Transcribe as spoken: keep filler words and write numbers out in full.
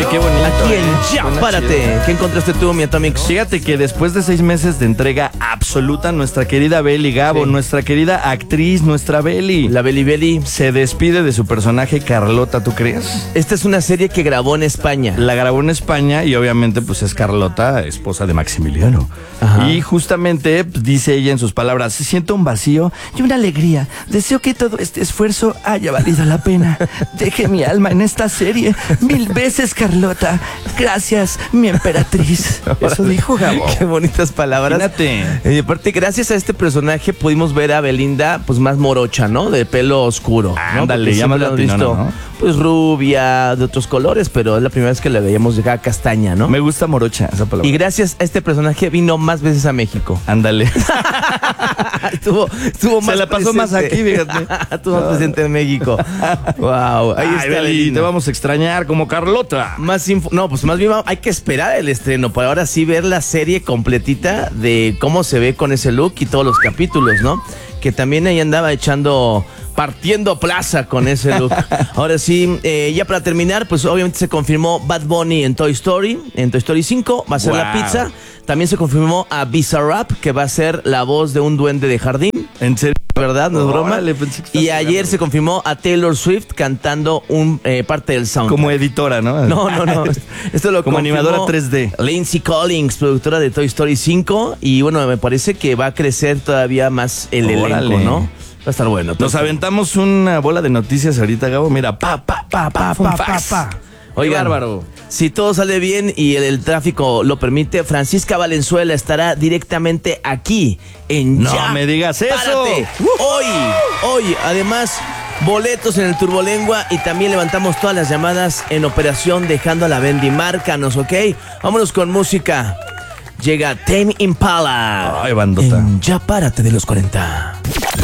qué bonito. Aquí en ¿eh? Ya Suena Párate. chido. ¿Qué encontraste tú, mi Atomix? Fíjate que después de seis meses de entrega absoluta, nuestra querida Beli Gabo, Sí. nuestra querida actriz, nuestra Beli, La Beli Beli. se despide de su personaje Carlota, ¿tú crees? Esta es una serie que grabó en España. La grabó en España y obviamente pues es Carlota, esposa de Maximiliano. Ajá. Y justamente pues, dice ella en sus palabras, siento un vacío y una alegría. Deseo que todo este esfuerzo haya valido la pena. Deje mi alma en esta serie. Mil veces, Carlota. Gracias, mi emperatriz. Eso dijo Gabo. Qué bonitas palabras. Imagínate. Y aparte, gracias a este personaje pudimos ver a Belinda pues más morocha, ¿no? De pelo oscuro. ¿no? Ándale, Porque ya más siempre la hemos latinona, visto, ¿no? pues rubia, de otros colores, pero es la primera vez que la veíamos llegar a castaña, ¿no? Me gusta morocha esa palabra. Y gracias a este personaje vino más veces a México. Ándale. estuvo, estuvo más Se la pasó más aquí, fíjate. estuvo más presente en México. Wow. Ahí Ay, está Beli, Belinda. te vamos a extrañar como Carlota. Más info, no, pues más bien hay que esperar el estreno para ahora sí ver la serie completita de cómo se ve con ese look y todos los capítulos, ¿no? Que también ahí andaba echando, partiendo plaza con ese look. Ahora sí, eh, ya para terminar, pues obviamente se confirmó Bad Bunny en Toy Story, en Toy Story cinco, va a ser Wow. la pizza. También se confirmó a Bizarrap, que va a ser la voz de un duende de jardín. ¿En serio? ¿Verdad? No es broma. Órale, pensé que estabas Y ayer jugando. se confirmó a Taylor Swift cantando un eh, parte del soundtrack. Como editora, ¿no? No, no, no. Esto lo Como confirmó animadora tres D. Lindsay Collins, productora de Toy Story cinco. Y bueno, me parece que va a crecer todavía más el Órale. elenco, ¿no? Va a estar bueno. Nos aventamos una bola de noticias ahorita, Gabo. Mira, pa, pa, pa, pa, Pa, pa, pa, pa, pa. Qué Oigan, bárbaro. si todo sale bien y el, el tráfico lo permite, Francisca Valenzuela estará directamente aquí en No Ya me digas eso. Párate. Hoy, hoy, además, boletos en el Turbolengua y también levantamos todas las llamadas en operación dejando a la Bendy. Márcanos, ¿ok? Vámonos con música. Llega Tame Impala. Ay, bandota. En Ya Párate de los cuarenta.